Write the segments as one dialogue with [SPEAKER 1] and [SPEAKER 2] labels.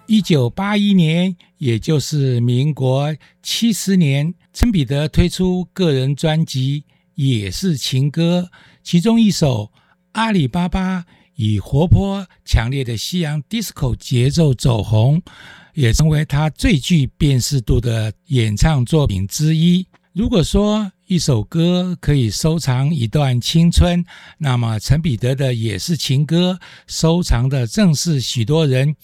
[SPEAKER 1] 1981年，也就是民国70年，陈彼得推出个人专辑《也是情歌》，其中一首《阿里巴巴》以活泼强烈的西洋 disco 节奏走红，也成为他最具辨识度的演唱作品之一。如果说一首歌可以收藏一段青春，那么陈彼得的《也是情歌》收藏的正是许多人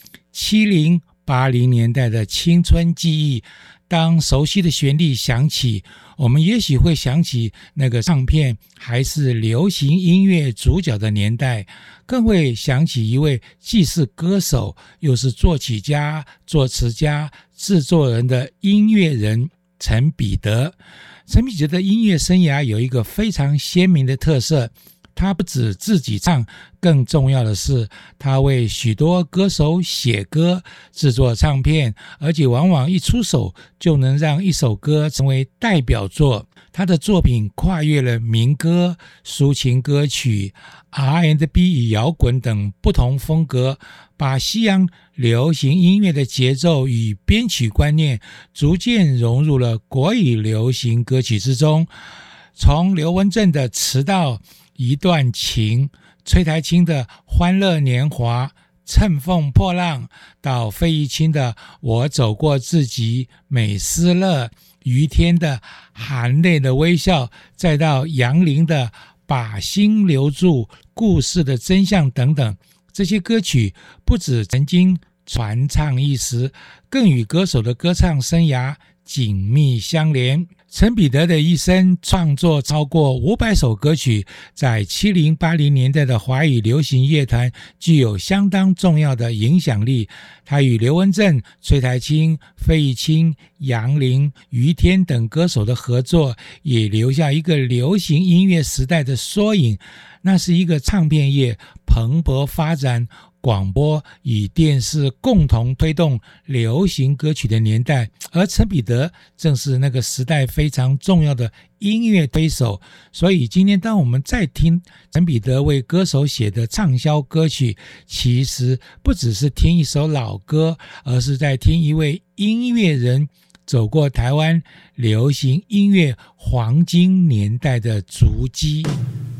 [SPEAKER 1] 70、80年代的青春记忆。当熟悉的旋律响起，我们也许会想起那个唱片还是流行音乐主角的年代，更会想起一位既是歌手又是作曲家、作词家、制作人的音乐人陈彼得。陈彼得的音乐生涯有一个非常鲜明的特色，他不止自己唱，更重要的是他为许多歌手写歌、制作唱片，而且往往一出手就能让一首歌成为代表作。他的作品跨越了民歌、抒情歌曲、R&B 与摇滚等不同风格，把西洋流行音乐的节奏与编曲观念逐渐融入了国语流行歌曲之中。从刘文正的《迟到》、一段情，崔苔菁的《欢乐年华》、乘风破浪，到费玉清的《我走过自己》、美斯乐、于天的含泪的微笑，再到杨林的把心留住、故事的真相等等，这些歌曲不只曾经传唱一时，更与歌手的歌唱生涯紧密相连。陈彼得的一生创作超过500首歌曲，在70、80年代的华语流行乐坛具有相当重要的影响力。他与刘文正、崔苔菁、费玉清、杨林、于天等歌手的合作，也留下一个流行音乐时代的缩影。那是一个唱片业蓬勃发展，广播与电视共同推动流行歌曲的年代，而陈彼得正是那个时代非常重要的音乐推手。所以今天当我们再听陈彼得为歌手写的畅销歌曲，其实不只是听一首老歌，而是在听一位音乐人走过台湾流行音乐黄金年代的足迹。